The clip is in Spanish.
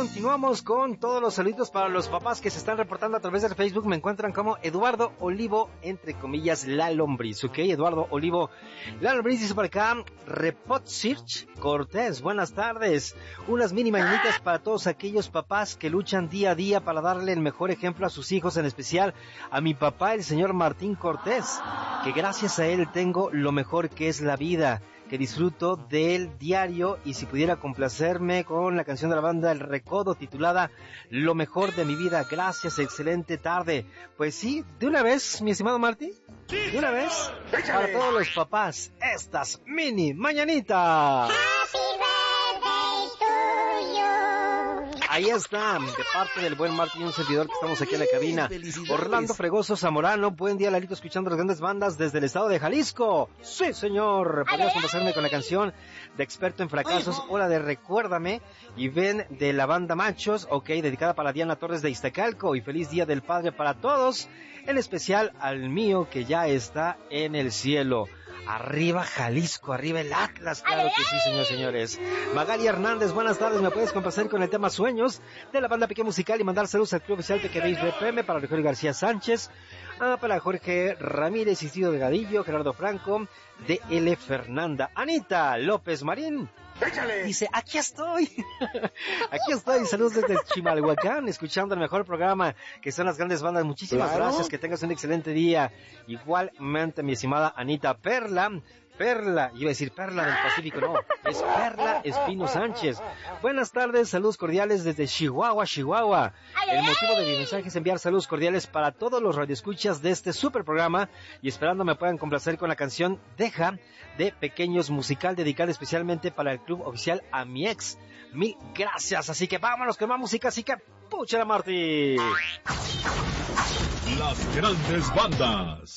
continuamos con todos los saluditos para los papás que se están reportando a través del Facebook. Me encuentran como Eduardo Olivo, entre comillas, La Lombriz, ¿ok? Eduardo Olivo, La Lombriz dice por acá, Repotsirch Cortés, buenas tardes. Unas mini mañanitas para todos aquellos papás que luchan día a día para darle el mejor ejemplo a sus hijos, en especial a mi papá, el señor Martín Cortés, que gracias a él tengo lo mejor que es la vida, que disfruto del diario, y si pudiera complacerme con la canción de la banda El Recodo titulada Lo mejor de mi vida. Gracias, excelente tarde. Pues sí, de una vez, mi estimado Marty, de una vez, para todos los papás, estas mini mañanitas. Ahí está, de parte del buen Martín, un servidor que estamos aquí en la cabina. Orlando Fregoso Zamorano, buen día, Lalito, escuchando las grandes bandas desde el estado de Jalisco. Sí, señor, podrías complacerme con la canción de Experto en Fracasos, Hora de Recuérdame, y ven de la banda Machos, ok, dedicada para Diana Torres de Iztacalco, y feliz Día del Padre para todos, en especial al mío que ya está en el cielo. Arriba Jalisco, arriba el Atlas, claro que sí, señores, señores. Magali Hernández, buenas tardes, ¿me puedes complacer con el tema Sueños de la banda Peque Musical y mandar saludos al Club Oficial Pequeños BPM para Rogelio García Sánchez, para Jorge Ramírez, Isidro Delgadillo, Gerardo Franco, D.L. Fernanda, Anita López Marín. ¡Échale! Dice, aquí estoy. Aquí estoy, saludos desde Chimalhuacán, escuchando el mejor programa que son las grandes bandas. Muchísimas gracias, que tengas un excelente día. Igualmente, mi estimada Anita Perla, iba a decir Perla del Pacífico, no, es Perla Espino Sánchez. Buenas tardes, saludos cordiales desde Chihuahua. El motivo de mi mensaje es enviar saludos cordiales para todos los radioescuchas de este super programa, y esperando me puedan complacer con la canción Deja de Pequeños Musical, dedicada especialmente para el Club Oficial a mi ex. Mil gracias, así que vámonos con más música, así que ¡púchala, Marty! Las grandes bandas.